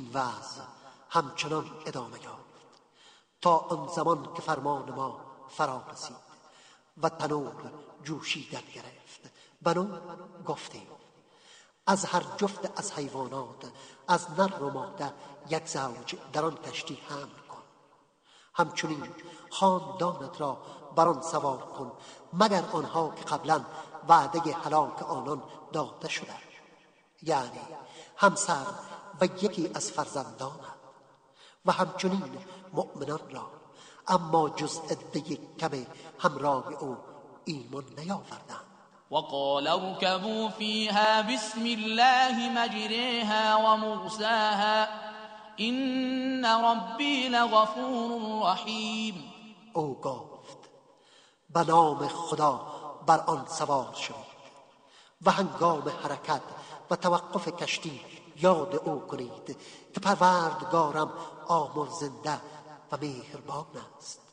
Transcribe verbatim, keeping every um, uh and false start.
این وضع همچنان ادامه یافت تا آن زمان که فرمان ما فرا رسید و تنور جوشیدن گرفت. بنو گفتیم از هر جفت از حیوانات، از نر و ماده یک زوج در آن کشتی حمل کن، همچنین خاندانت را بر آن سوار کن، مگر آنها که قبلا وعده هلاک آنان داده شده، یعنی همسر و یکی از فرزندانت و همچنین مؤمنان را، اما جز عده کم همراه او ایمان نیاوردند. وقال اركبوا فيها بسم الله مجريها ومرساها إن ربي لغفور رحيم. او گفت به نام خدا بر آن سوار شوید و هنگام حرکت و توقف کشتی یاد او کنید که پروردگارم آمرزنده و مهربان است.